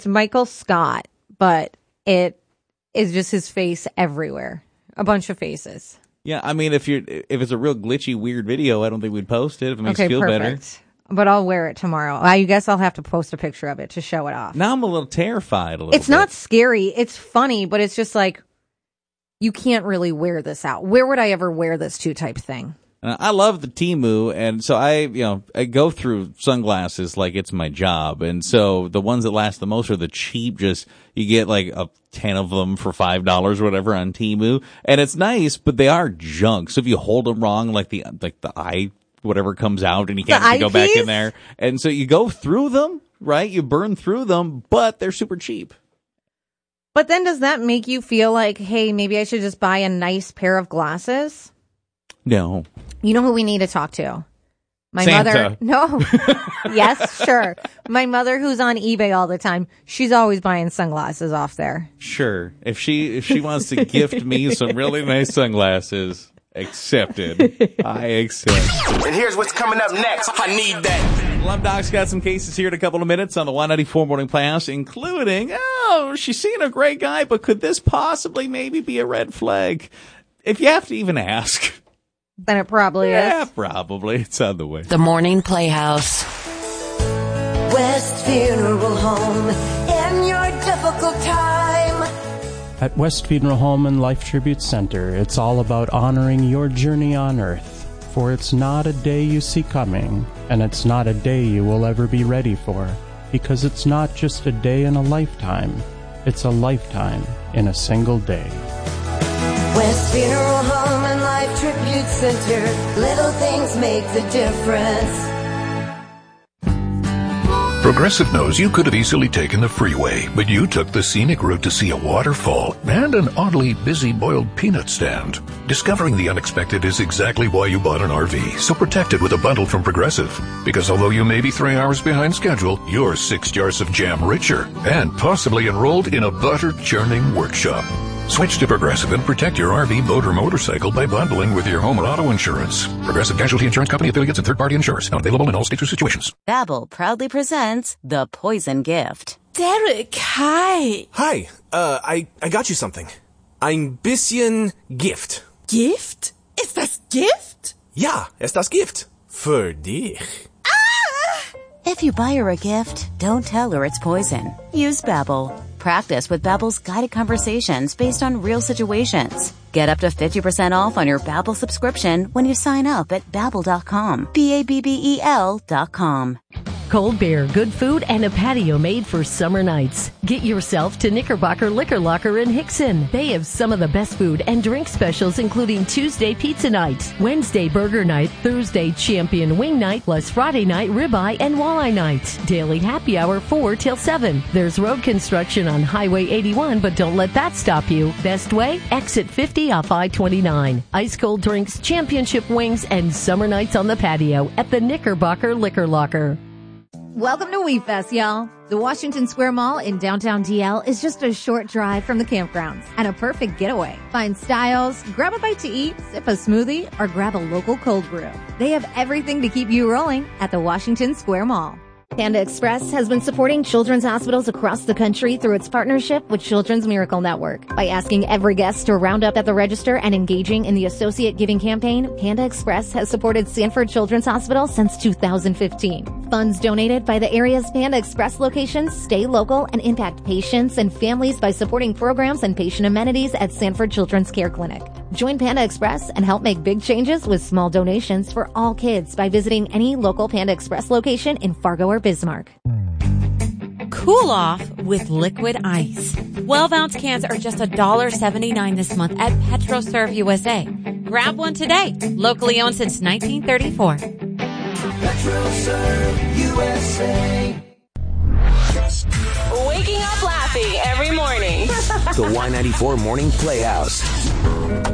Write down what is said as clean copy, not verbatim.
It's Michael Scott, but it is just his face everywhere. A bunch of faces. Yeah, I mean, if it's a real glitchy, weird video, I don't think we'd post it if it makes you feel better. But I'll wear it tomorrow. I guess I'll have to post a picture of it to show it off. Now I'm a little terrified. It's not scary. It's funny, but it's just like, you can't really wear this out. Where would I ever wear this to type thing? I love the Temu, and so I go through sunglasses like it's my job, and so the ones that last the most are the cheap. Just you get like 10 of them for $5 or whatever on Temu, and it's nice, but they are junk. So if you hold them wrong, like the eye whatever comes out, and you can't go back in there, and so you go through them, right? You burn through them, but they're super cheap. But then does that make you feel like, hey, maybe I should just buy a nice pair of glasses? No. You know who we need to talk to? My Santa. mother. No. Yes, sure. My mother, who's on eBay all the time, she's always buying sunglasses off there. Sure. If she wants to gift me some really nice sunglasses, accepted. I accept. And here's what's coming up next. I need that. Lumdoc's got some cases here in a couple of minutes on the Y94 Morning Playhouse, including, she's seeing a great guy, but could this possibly maybe be a red flag? If you have to even ask. Then it probably is. Yeah, probably. It's on the way. The Morning Playhouse. West Funeral Home in your difficult time. At West Funeral Home and Life Tribute Center, it's all about honoring your journey on Earth. For it's not a day you see coming, and it's not a day you will ever be ready for. Because it's not just a day in a lifetime, it's a lifetime in a single day. West Funeral Home and Life Tribute Center. Little things make the difference. Progressive knows you could have easily taken the freeway, but you took the scenic route to see a waterfall and an oddly busy boiled peanut stand. Discovering the unexpected is exactly why you bought an RV, so protect it with a bundle from Progressive. Because although you may be 3 hours behind schedule, you're 6 jars of jam richer and possibly enrolled in a butter churning workshop. Switch to Progressive and protect your RV, boat, or motorcycle by bundling with your home and auto insurance. Progressive Casualty Insurance Company affiliates and third-party insurers. Not available in all states or situations. Babbel proudly presents The Poison Gift. Derek, hi. Hi. I got you something. Ein bisschen Gift. Gift? Ist das Gift? Ja, ist das Gift. Für dich. If you buy her a gift, don't tell her it's poison. Use Babbel. Practice with Babbel's guided conversations based on real situations. Get up to 50% off on your Babbel subscription when you sign up at Babbel.com. Babbel.com. Cold beer, good food, and a patio made for summer nights. Get yourself to Knickerbocker Liquor Locker in Hickson. They have some of the best food and drink specials, including Tuesday pizza night, Wednesday burger night, Thursday champion wing night, plus Friday night ribeye and walleye night. Daily happy hour 4 till 7. There's road construction on Highway 81, but don't let that stop you. Best way? Exit 50 off I-29. Ice cold drinks, championship wings, and summer nights on the patio at the Knickerbocker Liquor Locker. Welcome to Wheat Fest, y'all. The Washington Square Mall in downtown DL is just a short drive from the campgrounds and a perfect getaway. Find styles, grab a bite to eat, sip a smoothie, or grab a local cold brew. They have everything to keep you rolling at the Washington Square Mall. Panda Express has been supporting children's hospitals across the country through its partnership with Children's Miracle Network. By asking every guest to round up at the register and engaging in the Associate Giving campaign, Panda Express has supported Sanford Children's Hospital since 2015. Funds donated by the area's Panda Express locations stay local and impact patients and families by supporting programs and patient amenities at Sanford Children's Care Clinic. Join Panda Express and help make big changes with small donations for all kids by visiting any local Panda Express location in Fargo or Bismarck. Cool off with liquid ice. 12-ounce cans are just $1.79 this month at PetroServe USA. Grab one today. Locally owned since 1934. PetroServe USA. Waking up laughing every morning. The Y94 Morning Playhouse.